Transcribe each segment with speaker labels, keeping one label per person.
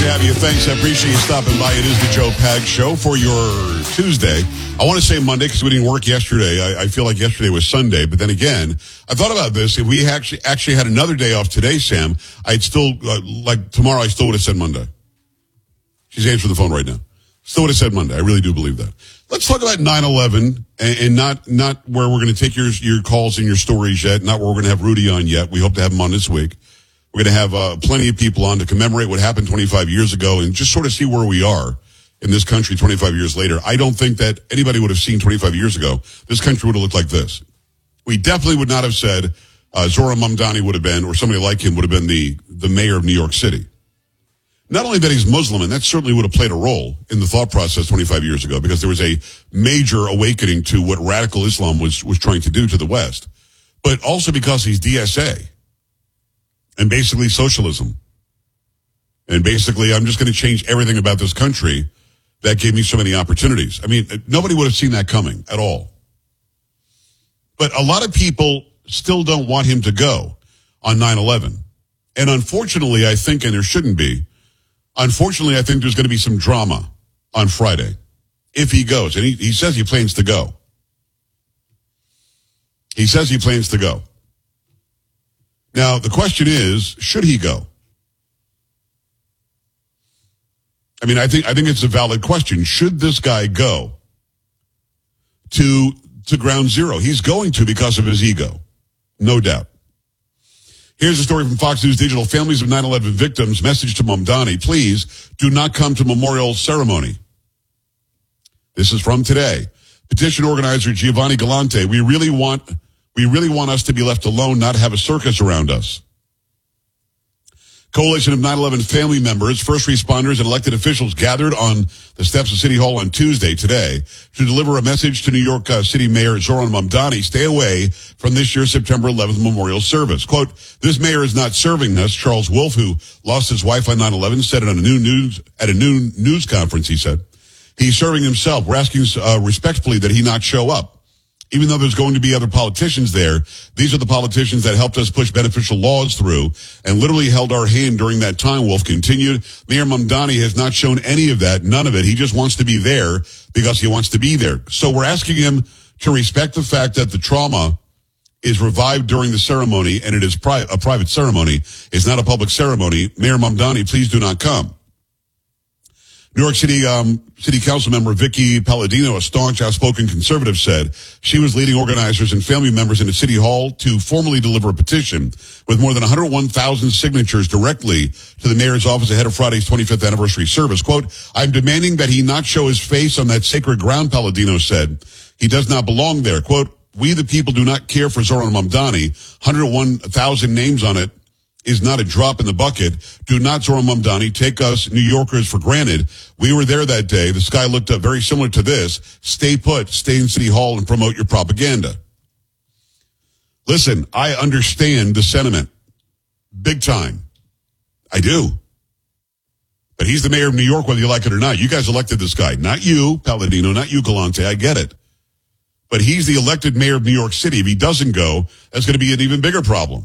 Speaker 1: to have you. Thanks. I appreciate you stopping by. It is the Joe Pags Show for your Tuesday. I want to say Monday because we didn't work yesterday. I feel like yesterday was Sunday. But then again, I thought about this. If we actually had another day off today, Sam, I'd still, tomorrow, I still would have said Monday. She's answering the phone right now. Still would have said Monday. I really do believe that. Let's talk about 9/11 and not where we're going to take your calls and your stories yet, not where we're going to have Rudy on yet. We hope to have him on this week. We're going to have plenty of people on to commemorate what happened 25 years ago and just sort of see where we are in this country 25 years later. I don't think that anybody would have seen 25 years ago this country would have looked like this. We definitely would not have said Zohran Mamdani would have been, or somebody like him would have been the mayor of New York City. Not only that he's Muslim, and that certainly would have played a role in the thought process 25 years ago, because there was a major awakening to what radical Islam was trying to do to the West, but also because he's DSA. And basically socialism. And basically, I'm just going to change everything about this country that gave me so many opportunities. I mean, nobody would have seen that coming at all. But a lot of people still don't want him to go on 9/11. And unfortunately, I think, and there shouldn't be, unfortunately, I think there's going to be some drama on Friday if he goes. And he says he plans to go. He says he plans to go. Now, the question is, should he go? I mean, I think it's a valid question. Should this guy go to ground zero? He's going to because of his ego. No doubt. Here's a story from Fox News Digital. Families of 9/11 victims message to Mamdani, please do not come to memorial ceremony. This is from today. Petition organizer Giovanni Galante, we really want us to be left alone, not have a circus around us. Coalition of 9/11 family members, first responders, and elected officials gathered on the steps of City Hall on Tuesday, today, to deliver a message to New York City Mayor Zohran Mamdani, stay away from this year's September 11th memorial service. Quote, this mayor is not serving us. Charles Wolf, who lost his wife on 9/11, said it on a noon news conference, he said. He's serving himself. We're asking respectfully that he not show up. Even though there's going to be other politicians there, these are the politicians that helped us push beneficial laws through and literally held our hand during that time, Wolf continued. Mayor Mamdani has not shown any of that, none of it. He just wants to be there because he wants to be there. So we're asking him to respect the fact that the trauma is revived during the ceremony, and it is a private ceremony. It's not a public ceremony. Mayor Mamdani, please do not come. New York City City Council member Vicky Palladino, a staunch, outspoken conservative, said she was leading organizers and family members into City Hall to formally deliver a petition with more than 101,000 signatures directly to the mayor's office ahead of Friday's 25th anniversary service. Quote, I'm demanding that he not show his face on that sacred ground, Palladino said. He does not belong there. Quote, we the people do not care for Zohran Mamdani. 101,000 names on it is not a drop in the bucket. Do not, Zohran Mamdani, take us New Yorkers for granted. We were there that day. The sky looked up very similar to this. Stay put, stay in City Hall, and promote your propaganda. Listen, I understand the sentiment. Big time. I do. But he's the mayor of New York, whether you like it or not. You guys elected this guy. Not you, Palladino, not you, Galante. I get it. But he's the elected mayor of New York City. If he doesn't go, that's going to be an even bigger problem.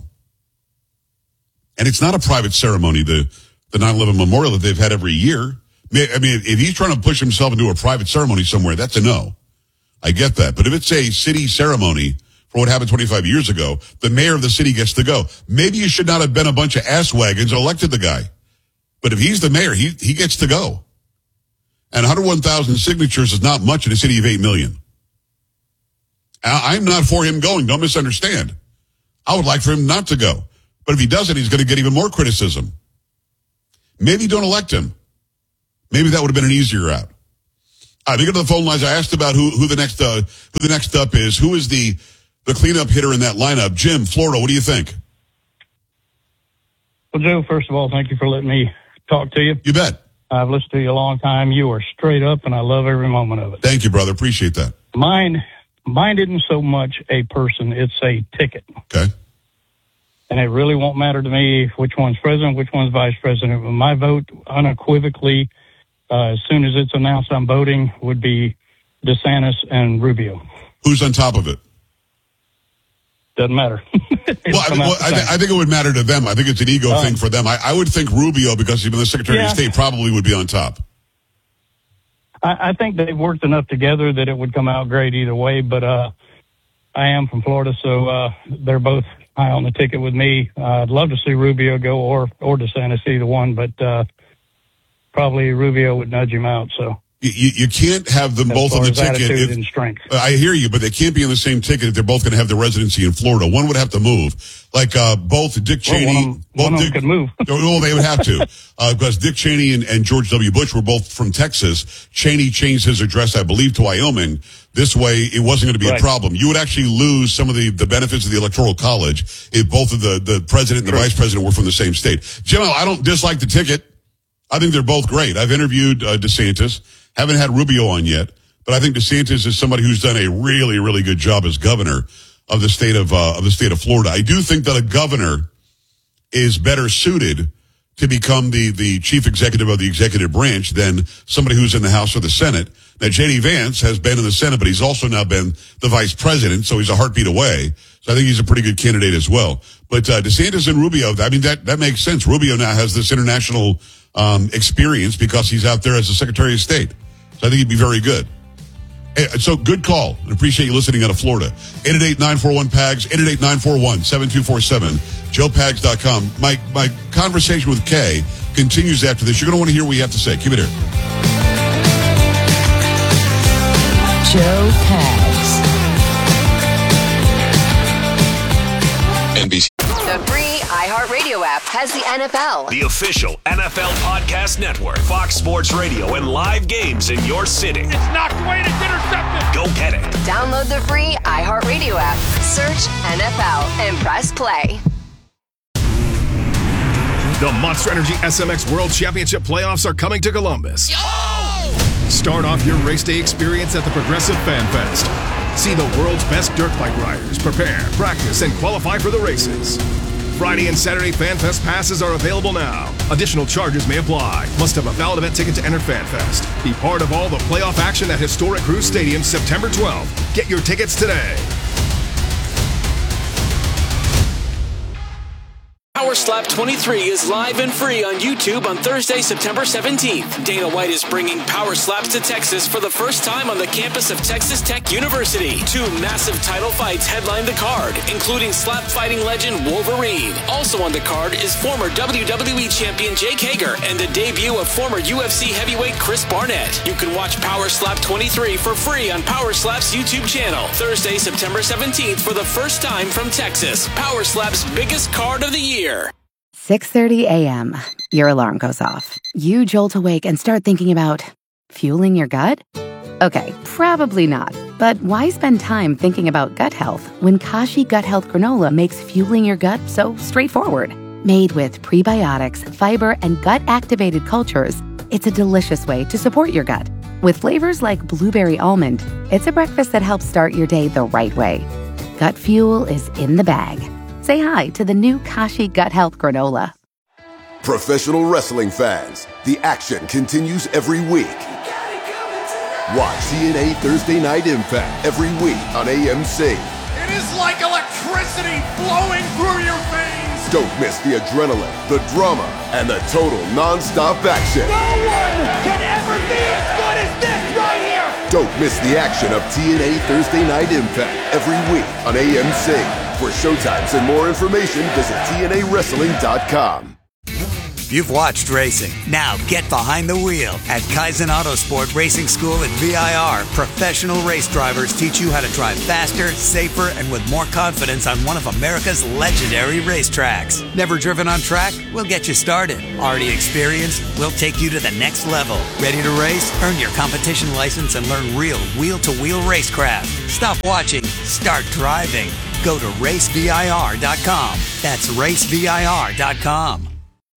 Speaker 1: And it's not a private ceremony, the 9/11 memorial that they've had every year. I mean, if he's trying to push himself into a private ceremony somewhere, that's a no. I get that. But if it's a city ceremony for what happened 25 years ago, the mayor of the city gets to go. Maybe you should not have been a bunch of ass wagons and elected the guy. But if he's the mayor, he gets to go. And 101,000 signatures is not much in a city of 8 million. I'm not for him going. Don't misunderstand. I would like for him not to go. But if he doesn't, he's going to get even more criticism. Maybe don't elect him. Maybe that would have been an easier route. All right, we go to the phone lines. I asked about who the next up is. Who is the cleanup hitter in that lineup? Jim, Florida, what do you think?
Speaker 2: Well, Joe, first of all, thank you for letting me talk to you.
Speaker 1: You bet.
Speaker 2: I've listened to you a long time. You are straight up, and I love every moment of it.
Speaker 1: Thank you, brother. Appreciate that.
Speaker 2: Mine isn't so much a person. It's a ticket.
Speaker 1: Okay.
Speaker 2: And it really won't matter to me which one's president, which one's vice president. My vote unequivocally, as soon as it's announced I'm voting, would be DeSantis and Rubio.
Speaker 1: Who's on top of it?
Speaker 2: Doesn't matter.
Speaker 1: I think it would matter to them. I think it's an ego thing for them. I would think Rubio, because he's been the Secretary of State, probably would be on top.
Speaker 2: I think they've worked enough together that it would come out great either way, but I am from Florida, so they're both high on the ticket with me. I'd love to see Rubio go or DeSantis, either one, but probably Rubio would nudge him out. So
Speaker 1: you can't have them both on the ticket.
Speaker 2: And strength.
Speaker 1: I hear you, but they can't be on the same ticket if they're both going to have the residency in Florida. One would have to move. Like both Dick Cheney.
Speaker 2: One of them could move.
Speaker 1: Well, they would have to. Because Dick Cheney and George W. Bush were both from Texas. Cheney changed his address, I believe, to Wyoming. This way, it wasn't going to be a problem. You would actually lose some of the benefits of the Electoral College if both of the president and the vice president were from the same state. Jim, I don't dislike the ticket. I think they're both great. I've interviewed DeSantis. Haven't had Rubio on yet, but I think DeSantis is somebody who's done a really, really good job as governor of the state of Florida. I do think that a governor is better suited to become the chief executive of the executive branch than somebody who's in the House or the Senate. Now, J.D. Vance has been in the Senate, but he's also now been the vice president, so he's a heartbeat away. So I think he's a pretty good candidate as well. But DeSantis and Rubio, I mean, that makes sense. Rubio now has this international experience because he's out there as the Secretary of State. So I think he'd be very good. So good call. I appreciate you listening out of Florida. 888-941-PAGS, 888-941-7247, joepags.com. My conversation with Kay continues after this. You're going to want to hear what you have to say. Keep it here.
Speaker 3: Joe Pags.
Speaker 1: NBC.
Speaker 4: The free iHeartRadio app has the NFL.
Speaker 5: The official NFL podcast network. Fox Sports Radio and live games in your city.
Speaker 6: It's knocked away and it's intercepted.
Speaker 5: Go get it.
Speaker 4: Download the free iHeartRadio app. Search NFL and press play.
Speaker 6: The Monster Energy SMX World Championship playoffs are coming to Columbus. Start off your race day experience at the Progressive Fan Fest. See the world's best dirt bike riders prepare, practice, and qualify for the races. Friday and Saturday Fan Fest passes are available now. Additional charges may apply. Must have a valid event ticket to enter Fan Fest. Be part of all the playoff action at historic Cruz Stadium September 12th. Get your tickets today.
Speaker 7: Power Slap 23 is live and free on YouTube on Thursday, September 17th. Dana White is bringing Power Slaps to Texas for the first time on the campus of Texas Tech University. 2 massive title fights headline the card, including slap fighting legend Wolverine. Also on the card is former WWE champion Jake Hager and the debut of former UFC heavyweight Chris Barnett. You can watch Power Slap 23 for free on Power Slap's YouTube channel. Thursday, September 17th for the first time from Texas. Power Slap's biggest card of the year.
Speaker 8: 6:30 a.m. Your alarm goes off. You jolt awake and start thinking about fueling your gut? Okay, probably not. But why spend time thinking about gut health when Kashi Gut Health Granola makes fueling your gut so straightforward? Made with prebiotics, fiber, and gut-activated cultures, it's a delicious way to support your gut. With flavors like blueberry almond, it's a breakfast that helps start your day the right way. Gut fuel is in the bag. Say hi to the new Kashi Gut Health Granola.
Speaker 9: Professional wrestling fans, the action continues every week. Watch TNA Thursday Night Impact every week on AMC.
Speaker 6: It is like electricity flowing through your veins.
Speaker 9: Don't miss the adrenaline, the drama, and the total non-stop action.
Speaker 6: No one can ever be as good as this right here.
Speaker 9: Don't miss the action of TNA Thursday Night Impact every week on AMC. For showtimes and more information, visit TNAWrestling.com.
Speaker 10: You've watched racing. Now get behind the wheel. At Kaizen Autosport Racing School at VIR, professional race drivers teach you how to drive faster, safer, and with more confidence on one of America's legendary racetracks. Never driven on track? We'll get you started. Already experienced? We'll take you to the next level. Ready to race? Earn your competition license and learn real wheel-to-wheel racecraft. Stop watching. Start driving. Go to racevir.com. That's racevir.com.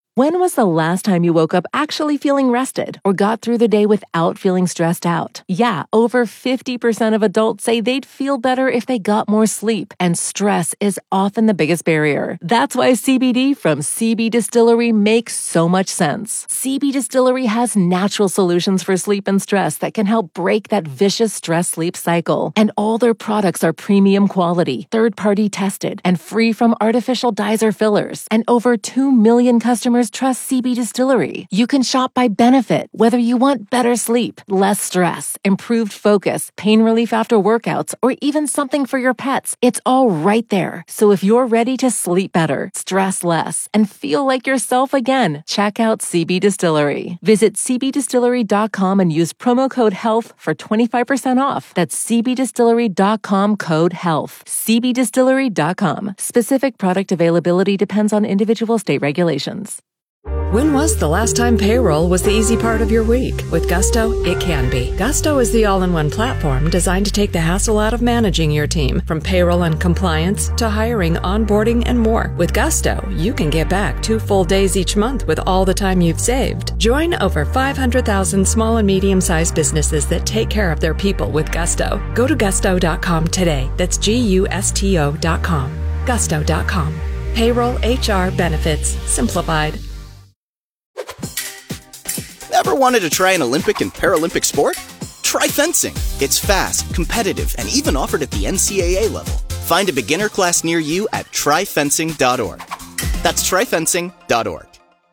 Speaker 11: When was the last time you woke up actually feeling rested or got through the day without feeling stressed out? Yeah, over 50% of adults say they'd feel better if they got more sleep, and stress is often the biggest barrier. That's why CBD from CB Distillery makes so much sense. CB Distillery has natural solutions for sleep and stress that can help break that vicious stress-sleep cycle. And all their products are premium quality, third-party tested, and free from artificial dyes or fillers. And over 2 million customers trust CB Distillery. You can shop by benefit, whether you want better sleep, less stress, improved focus, pain relief after workouts, or even something for your pets. It's all right there. So if you're ready to sleep better, stress less, and feel like yourself again, check out CB Distillery. Visit cbdistillery.com and use promo code HEALTH for 25% off. That's cbdistillery.com, code HEALTH. cbdistillery.com. Specific product availability depends on individual state regulations.
Speaker 12: When was the last time payroll was the easy part of your week? With Gusto, it can be. Gusto is the all-in-one platform designed to take the hassle out of managing your team, from payroll and compliance to hiring, onboarding, and more. With Gusto, you can get back 2 full days each month with all the time you've saved. Join over 500,000 small and medium-sized businesses that take care of their people with Gusto. Go to gusto.com today. That's GUSTO.com. Gusto.com. Payroll, HR, benefits, simplified.
Speaker 13: Ever wanted to try an Olympic and Paralympic sport? Try fencing. It's fast, competitive, and even offered at the NCAA level. Find a beginner class near you at tryfencing.org. That's tryfencing.org.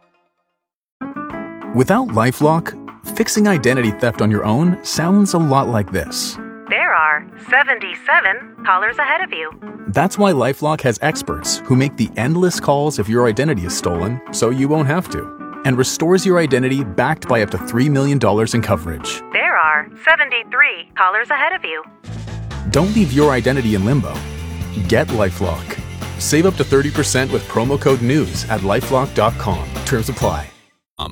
Speaker 14: Without LifeLock, fixing identity theft on your own sounds a lot like this.
Speaker 15: There are 77 callers ahead of you.
Speaker 14: That's why LifeLock has experts who make the endless calls if your identity is stolen, so you won't have to, and restores your identity backed by up to $3 million in coverage.
Speaker 15: There are 73 callers ahead of you.
Speaker 14: Don't leave your identity in limbo. Get LifeLock. Save up to 30% with promo code NEWS at LifeLock.com. Terms apply.